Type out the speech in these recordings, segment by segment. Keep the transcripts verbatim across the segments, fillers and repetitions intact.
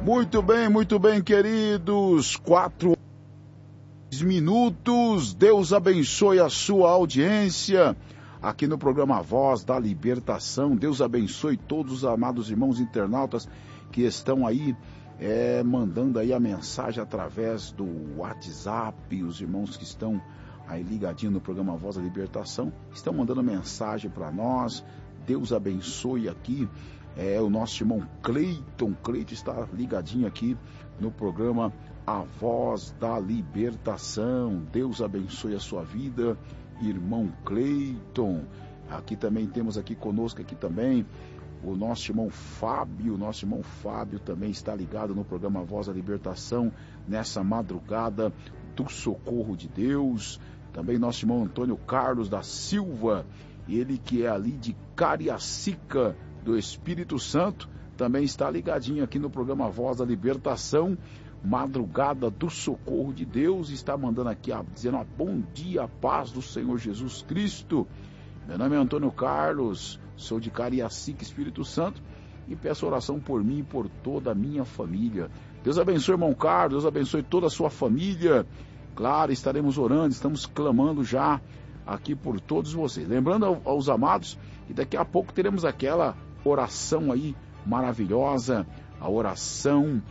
Muito bem, muito bem, queridos. Quatro minutos. Deus abençoe a sua audiência aqui no programa Voz da Libertação. Deus abençoe todos os amados irmãos internautas que estão aí é, mandando aí a mensagem através do WhatsApp. Os irmãos que estão aí ligadinhos no programa Voz da Libertação estão mandando mensagem para nós. Deus abençoe aqui. É, o nosso irmão Cleiton, Cleiton está ligadinho aqui no programa A Voz da Libertação. Deus abençoe a sua vida, irmão Cleiton. Aqui também temos aqui conosco aqui também o nosso irmão Fábio. Nosso irmão Fábio também está ligado no programa A Voz da Libertação nessa madrugada do socorro de Deus. Também nosso irmão Antônio Carlos da Silva, ele que é ali de Cariacica do Espírito Santo, também está ligadinho aqui no programa Voz da Libertação, madrugada do socorro de Deus. Está mandando aqui, ó, dizendo, ó, bom dia, paz do Senhor Jesus Cristo. Meu nome é Antônio Carlos, sou de Cariacica, Espírito Santo, e peço oração por mim e por toda a minha família. Deus abençoe, irmão Carlos, Deus abençoe toda a sua família. Claro, estaremos orando, estamos clamando já aqui por todos vocês. Lembrando aos amados que daqui a pouco teremos aquela oração aí maravilhosa, a oração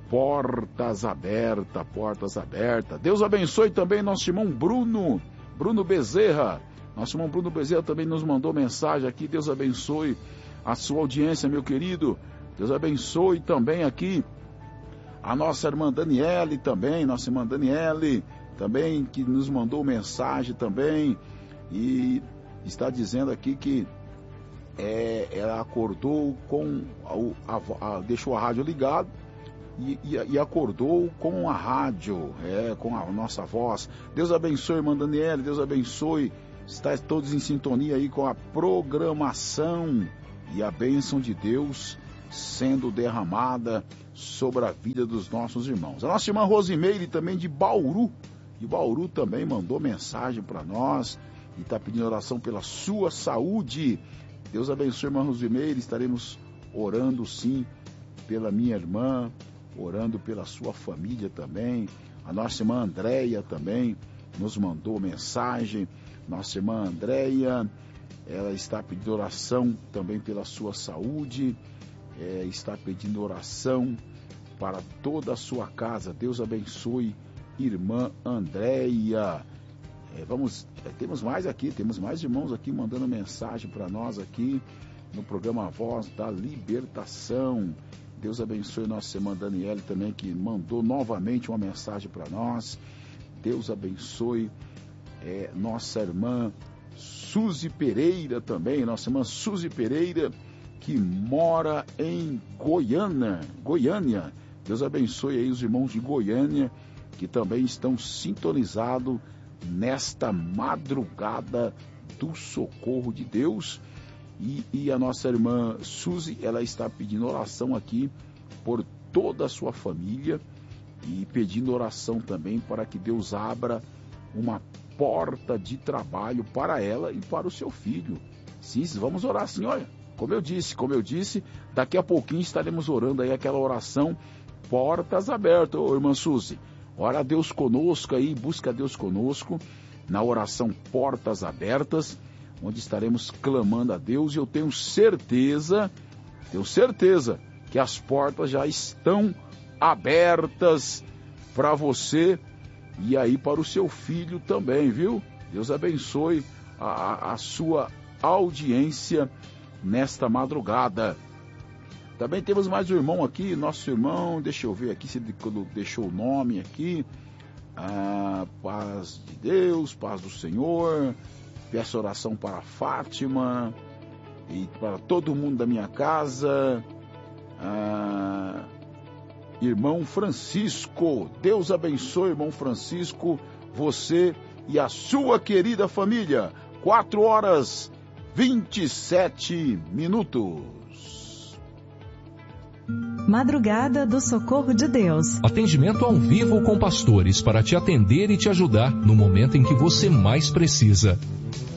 Portas Abertas, Portas Abertas. Deus abençoe também nosso irmão Bruno, Bruno Bezerra. Nosso irmão Bruno Bezerra também nos mandou mensagem aqui. Deus abençoe a sua audiência, meu querido. Deus abençoe também aqui a nossa irmã Daniele também, nossa irmã Daniele também, que nos mandou mensagem também, e está dizendo aqui que é, ela acordou com, a, a, a, deixou a rádio ligada e, e, e acordou com a rádio, é, com a nossa voz. Deus abençoe, irmã Daniele, Deus abençoe, está todos em sintonia aí com a programação e a bênção de Deus sendo derramada sobre a vida dos nossos irmãos. A nossa irmã Rosimeire também de Bauru, de Bauru também mandou mensagem para nós e está pedindo oração pela sua saúde. Deus abençoe, irmã Rosimeire, estaremos orando sim pela minha irmã, orando pela sua família também. A nossa irmã Andréia também nos mandou mensagem. Nossa irmã Andréia, ela está pedindo oração também pela sua saúde. É, está pedindo oração para toda a sua casa. Deus abençoe, irmã Andréia. É, vamos, é, temos mais aqui, temos mais irmãos aqui mandando mensagem para nós aqui no programa Voz da Libertação. Deus abençoe nossa irmã Daniele também, que mandou novamente uma mensagem para nós. Deus abençoe é, nossa irmã Suzy Pereira também, nossa irmã Suzy Pereira, que mora em Goiânia, Goiânia. Deus abençoe aí os irmãos de Goiânia, que também estão sintonizados nesta madrugada do socorro de Deus. E, e a nossa irmã Suzy, ela está pedindo oração aqui por toda a sua família e pedindo oração também para que Deus abra uma porta de trabalho para ela e para o seu filho. Sim, vamos orar assim, olha. Como eu disse, como eu disse, daqui a pouquinho estaremos orando aí aquela oração Portas Abertas, ô irmã Suzy. Ora a Deus conosco aí, busca a Deus conosco na oração Portas Abertas, onde estaremos clamando a Deus, e eu tenho certeza, tenho certeza que as portas já estão abertas para você e aí para o seu filho também, viu? Deus abençoe a, a sua audiência nesta madrugada. Também temos mais um irmão aqui, nosso irmão, deixa eu ver aqui se ele deixou o nome aqui. Ah, paz de Deus, paz do Senhor. Peço oração para a Fátima e para todo mundo da minha casa. Ah, irmão Francisco, Deus abençoe, irmão Francisco, você e a sua querida família. Quatro horas vinte e sete minutos. Madrugada do Socorro de Deus. Atendimento ao vivo com pastores para te atender e te ajudar no momento em que você mais precisa.